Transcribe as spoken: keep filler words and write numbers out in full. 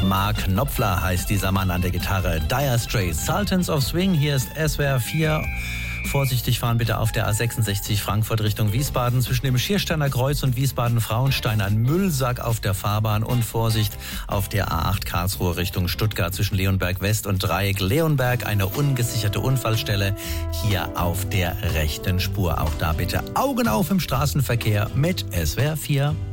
Mark Knopfler heißt dieser Mann an der Gitarre. Dire Straits, Sultans of Swing, hier ist S W R vier. Vorsichtig fahren bitte auf der A sechsundsechzig Frankfurt Richtung Wiesbaden. Zwischen dem Schiersteiner Kreuz und Wiesbaden-Frauenstein ein Müllsack auf der Fahrbahn. Und Vorsicht auf der A acht Karlsruhe Richtung Stuttgart zwischen Leonberg West und Dreieck Leonberg. Eine ungesicherte Unfallstelle hier auf der rechten Spur. Auch da bitte Augen auf im Straßenverkehr mit S W R vier.